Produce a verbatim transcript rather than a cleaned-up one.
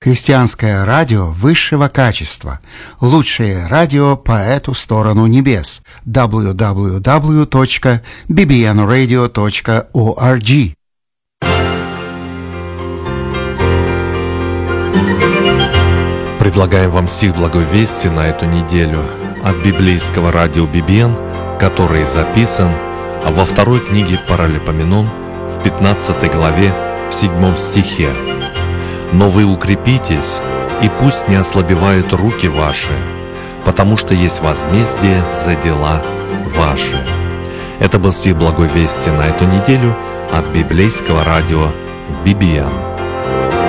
Христианское радио высшего качества. Лучшее радио по эту сторону небес. дабл ю дабл ю дабл ю точка би би эн радио точка орг. Предлагаем вам стих Благой Вести на эту неделю от библейского радио би би эн, который записан во второй книге Паралипоменон в пятнадцатой главе в седьмом стихе. «Но вы укрепитесь, и пусть не ослабевают руки ваши, потому что есть возмездие за дела ваши». Это был стих Благой Вести на эту неделю от библейского радио би би эн.